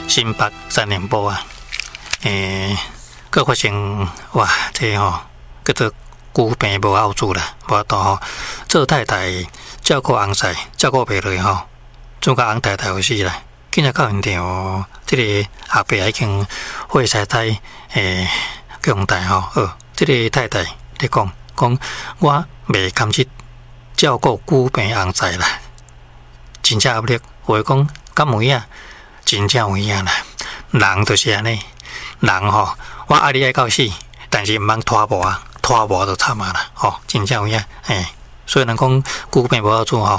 新北3年埔啊，佮发生哇，这叫做久病无孝子啦，无度做太太照顾翁婿，照顾袂落总甲翁太太有死啦。今日到现场，这个阿伯已经血晒太强大这个太太咧讲我袂甘去照顾久病翁婿啦，真正压力。话讲敢有影，真正有影啦。人就是安尼，人我爱你爱到死，但是毋通拖磨啊，拖磨就惨啊啦，真正有影。所以人讲久病无孝子